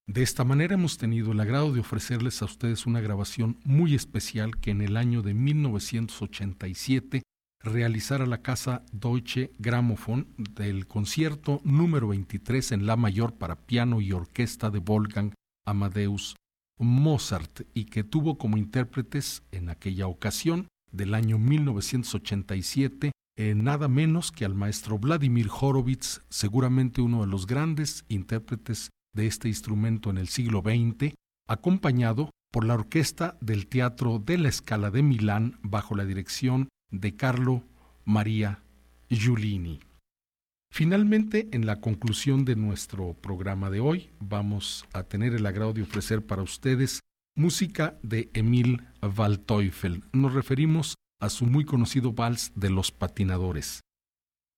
De esta manera hemos tenido el agrado de ofrecerles a ustedes una grabación muy especial que en el año de 1987 realizara la Casa Deutsche Grammophon del concierto número 23 en La mayor para piano y orquesta de Wolfgang Amadeus Mozart, y que tuvo como intérpretes en aquella ocasión del año 1987 nada menos que al maestro Vladimir Horowitz, seguramente uno de los grandes intérpretes de este instrumento en el siglo XX, acompañado por la orquesta del Teatro de la Scala de Milán bajo la dirección de Carlo Maria Giulini. Finalmente, en la conclusión de nuestro programa de hoy, vamos a tener el agrado de ofrecer para ustedes música de Emil Waldteufel. Nos referimos a su muy conocido vals de los patinadores.